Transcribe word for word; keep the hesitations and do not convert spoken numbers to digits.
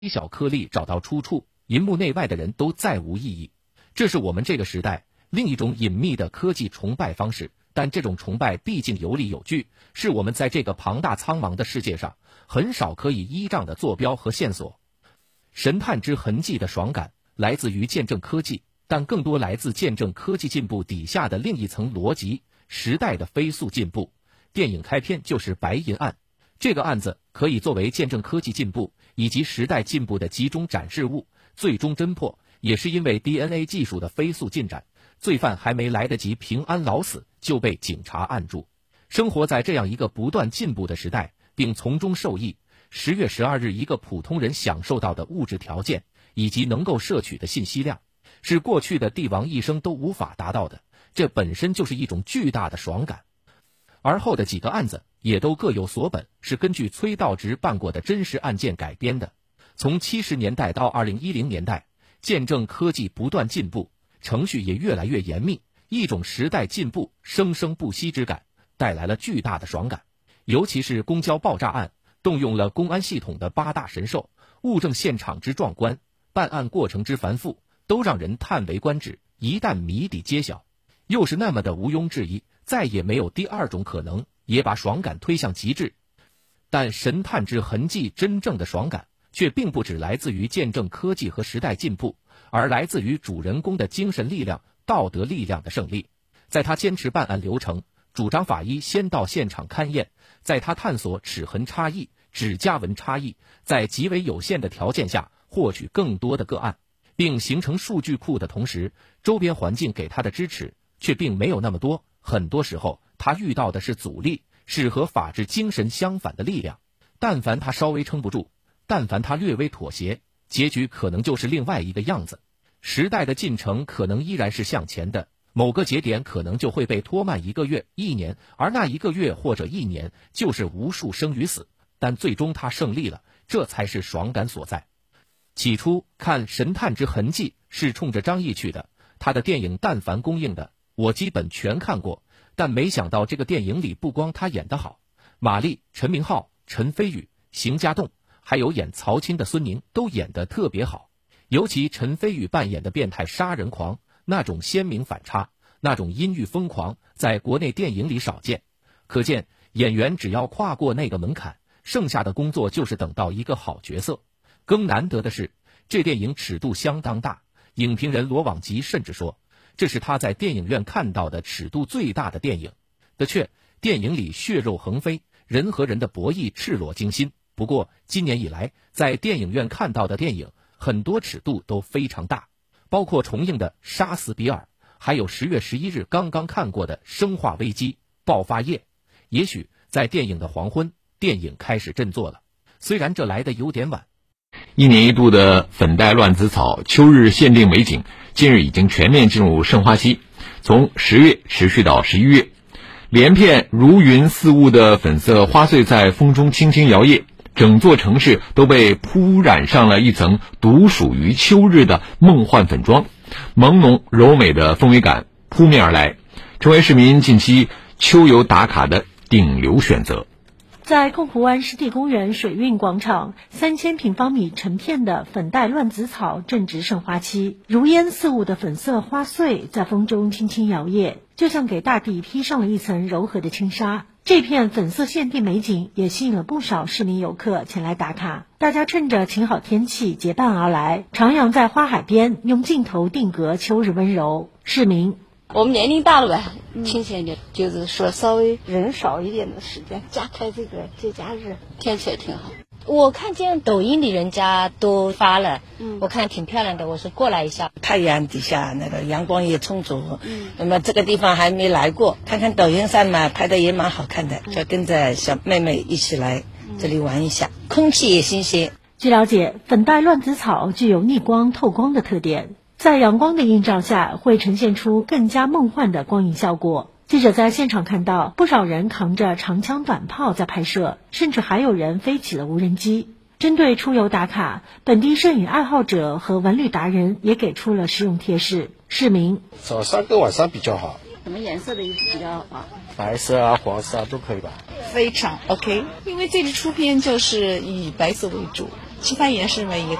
微小颗粒找到出处，银幕内外的人都再无意义。这是我们这个时代另一种隐秘的科技崇拜方式，但这种崇拜毕竟有理有据，是我们在这个庞大苍茫的世界上很少可以依仗的坐标和线索。神探之痕迹的爽感来自于见证科技，但更多来自见证科技进步底下的另一层逻辑，时代的飞速进步。电影开篇就是白银案，这个案子可以作为见证科技进步以及时代进步的集中展示物，最终侦破也是因为 D N A 技术的飞速进展，罪犯还没来得及平安老死就被警察按住。生活在这样一个不断进步的时代，并从中受益，十月十二日一个普通人享受到的物质条件以及能够摄取的信息量，是过去的帝王一生都无法达到的，这本身就是一种巨大的爽感。而后的几个案子也都各有所本，是根据崔道直办过的真实案件改编的。从七十年代到二零一零年代，见证科技不断进步，程序也越来越严密，一种时代进步生生不息之感，带来了巨大的爽感。尤其是公交爆炸案，动用了公安系统的八大神兽，物证现场之壮观，办案过程之繁复，都让人叹为观止。一旦谜底揭晓，又是那么的毋庸置疑，再也没有第二种可能，也把爽感推向极致。但神探之痕迹真正的爽感却并不只来自于见证科技和时代进步，而来自于主人公的精神力量、道德力量的胜利。在他坚持办案流程，主张法医先到现场勘验，在他探索齿痕差异、指甲纹差异，在极为有限的条件下获取更多的个案，并形成数据库的同时，周边环境给他的支持却并没有那么多。很多时候他遇到的是阻力，是和法治精神相反的力量。但凡他稍微撑不住，但凡他略微妥协，结局可能就是另外一个样子。时代的进程可能依然是向前的，某个节点可能就会被拖慢一个月、一年，而那一个月或者一年就是无数生与死，但最终他胜利了，这才是爽感所在。起初看《神探之痕迹》是冲着张译去的，他的电影但凡公映的我基本全看过，但没想到这个电影里不光他演得好，马丽、陈明昊、陈飞宇、邢家栋还有演曹青的孙宁都演得特别好。尤其陈飞宇扮演的变态杀人狂，那种鲜明反差，那种阴郁疯狂，在国内电影里少见。可见演员只要跨过那个门槛，剩下的工作就是等到一个好角色。更难得的是，这电影尺度相当大，影评人罗网吉甚至说，这是他在电影院看到的尺度最大的电影。的确，电影里血肉横飞，人和人的博弈赤裸惊心。不过今年以来在电影院看到的电影很多尺度都非常大，包括重映的《杀死比尔》，还有十月十一日刚刚看过的《生化危机：爆发夜》。也许在电影的黄昏，电影开始振作了，虽然这来得有点晚。 一年一度的粉黛乱子草秋日限定美景近日已经全面进入盛花期，从十月持续到十一月，连片如云似雾的粉色花穗在风中轻轻摇曳，整座城市都被铺染上了一层独属于秋日的梦幻粉妆，朦胧柔美的氛围感扑面而来，成为市民近期秋游打卡的顶流选择。 在共湖湾湿地公园水韵广场，三千平方米成片的粉黛乱子草正值盛花期，如烟似雾的粉色花穗在风中轻轻摇曳，就像给大地披上了一层柔和的轻纱。这片粉色限定美景也吸引了不少市民游客前来打卡，大家趁着晴好天气结伴而来，徜徉在花海边，用镜头定格秋日温柔。市民， 我们年龄大了呗，清闲点，就是说稍微人少一点的时间，加开这个节假日，天气也挺好。 我看见抖音里人家都发了，嗯，我看挺漂亮的，我说过来一下。 太阳底下那个阳光也充足，嗯，那么这个地方还没来过，看看抖音上嘛拍的也蛮好看的，就跟着小妹妹一起来这里玩一下，嗯，空气也新鲜。 据了解，粉黛乱子草具有逆光透光的特点，在阳光的映照下会呈现出更加梦幻的光影效果。记者在现场看到不少人扛着长枪短炮在拍摄，甚至还有人飞起了无人机。针对出游打卡，本地摄影爱好者和文旅达人也给出了实用贴士。市民， 早上跟晚上比较好。 什么颜色的衣服比较好啊？ 白色啊、黄色啊都可以吧。 非常 OK， 因为这次出片就是以白色为主， 其他颜色嘛也